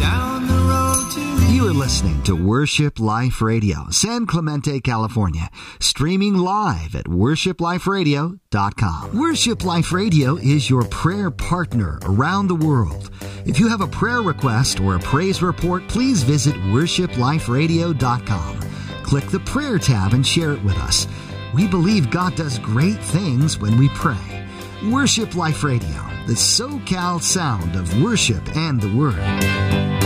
down the road to me. You are listening to Worship Life Radio, San Clemente, California. Streaming live at worshipliferadio.com. Worship Life Radio is your prayer partner around the world. If you have a prayer request or a praise report, please visit worshipliferadio.com. Click the prayer tab and share it with us. We believe God does great things when we pray. Worship Life Radio, the SoCal sound of worship and the Word.